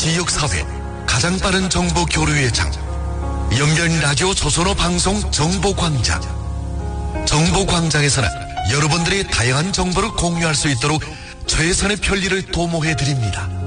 지역사회 가장 빠른 정보 교류의 장, 연변 라디오 조선어 방송 정보광장. 정보광장에서는 여러분들이 다양한 정보를 공유할 수 있도록 최선의 편리를 도모해 드립니다.